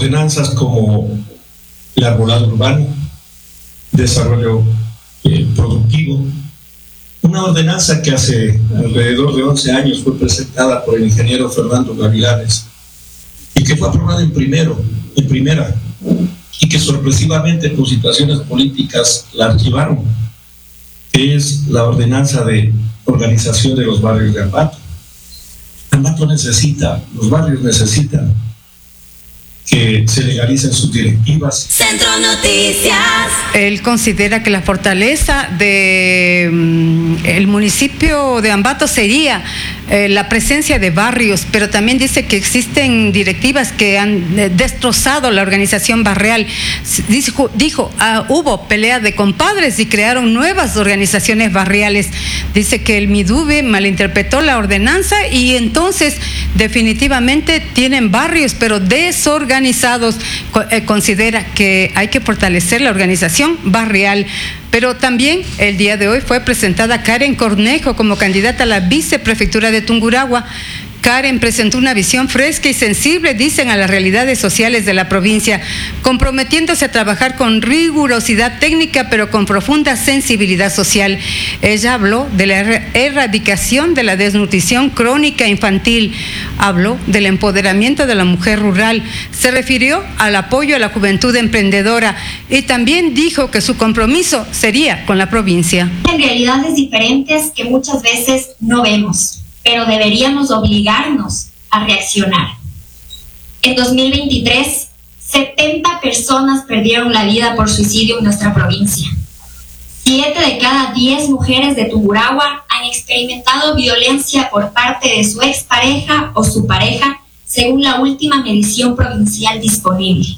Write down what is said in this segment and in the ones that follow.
ordenanzas como el arbolado urbano, desarrollo productivo. Una ordenanza que hace alrededor de 11 años fue presentada por el ingeniero Fernando Gavilanes y que fue aprobada en primera, y que sorpresivamente por situaciones políticas la archivaron, que es la ordenanza de organización de los barrios de Ambato. Ambato necesita, los barrios necesitan que se legalicen sus directivas. Centro Noticias. Él considera que la fortaleza del municipio de Ambato sería la presencia de barrios, pero también dice que existen directivas que han destrozado la organización barrial. Dijo, hubo pelea de compadres y crearon nuevas organizaciones barriales. Dice que el MIDUBE malinterpretó la ordenanza y entonces definitivamente tienen barrios, pero desorganizados. Considera que hay que fortalecer la organización barrial. Pero también el día de hoy fue presentada Karen Cornejo como candidata a la viceprefectura de Tungurahua. Karen presentó una visión fresca y sensible, dicen, a las realidades sociales de la provincia, comprometiéndose a trabajar con rigurosidad técnica, pero con profunda sensibilidad social. Ella habló de la erradicación de la desnutrición crónica infantil, habló del empoderamiento de la mujer rural, se refirió al apoyo a la juventud emprendedora y también dijo que su compromiso sería con la provincia. En realidades diferentes que muchas veces no vemos, pero deberíamos obligarnos a reaccionar. En 2023, 70 personas perdieron la vida por suicidio en nuestra provincia. 7 de cada 10 mujeres de Tungurahua han experimentado violencia por parte de su expareja o su pareja, según la última medición provincial disponible.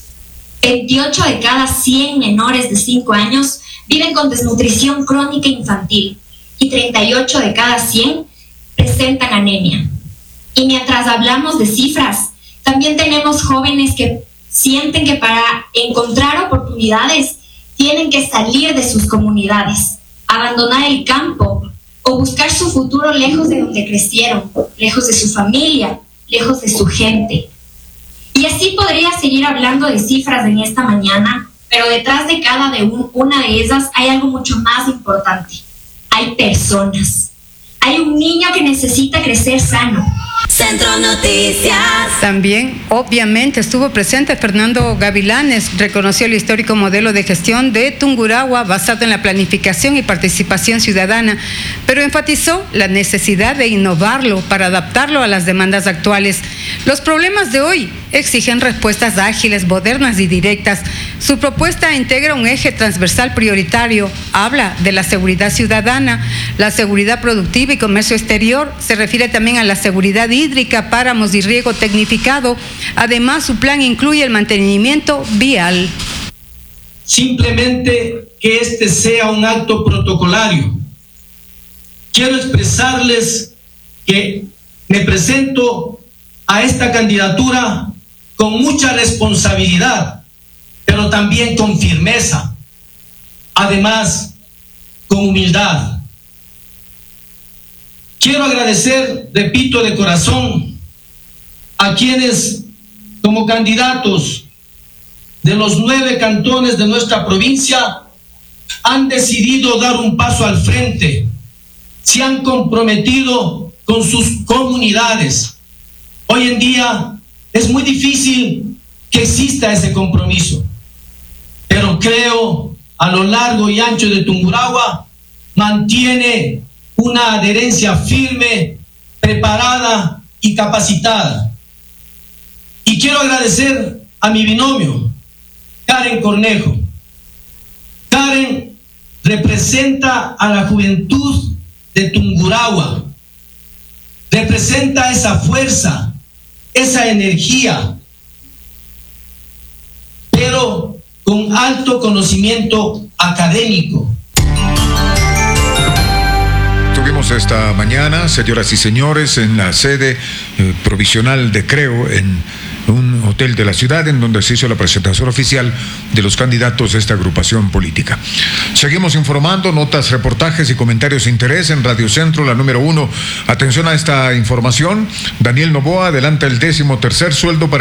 28 de cada 100 menores de 5 años viven con desnutrición crónica infantil y 38 de cada 100 presentan anemia. Y mientras hablamos de cifras, también tenemos jóvenes que sienten que para encontrar oportunidades tienen que salir de sus comunidades, abandonar el campo o buscar su futuro lejos de donde crecieron, lejos de su familia, lejos de su gente. Y así podría seguir hablando de cifras en esta mañana, pero detrás de cada una de esas hay algo mucho más importante. Hay personas. Hay un niño que necesita crecer sano. Centro Noticias. También, obviamente, estuvo presente Fernando Gavilanes, reconoció el histórico modelo de gestión de Tungurahua basado en la planificación y participación ciudadana, pero enfatizó la necesidad de innovarlo para adaptarlo a las demandas actuales. Los problemas de hoy exigen respuestas ágiles, modernas y directas. Su propuesta integra un eje transversal prioritario, habla de la seguridad ciudadana, la seguridad productiva y comercio exterior, se refiere también a la seguridad hídrica, páramos y riego tecnificado. Además, su plan incluye el mantenimiento vial. Simplemente que este sea un acto protocolario. Quiero expresarles que me presento a esta candidatura con mucha responsabilidad, pero también con firmeza, además con humildad. Quiero agradecer, repito de corazón, a quienes como candidatos de los 9 cantones de nuestra provincia han decidido dar un paso al frente, se han comprometido con sus comunidades. Hoy en día es muy difícil que exista ese compromiso, pero creo a lo largo y ancho de Tungurahua mantiene una adherencia firme, preparada y capacitada. Y quiero agradecer a mi binomio, Karen Cornejo. Karen representa a la juventud de Tungurahua, representa esa fuerza, esa energía, pero con alto conocimiento académico. Estuvimos esta mañana, señoras y señores, en la sede provisional de Creo, en un hotel de la ciudad, en donde se hizo la presentación oficial de los candidatos de esta agrupación política. Seguimos informando, notas, reportajes y comentarios de interés en Radio Centro, la número 1. Atención a esta información. Daniel Noboa adelanta el 13º sueldo para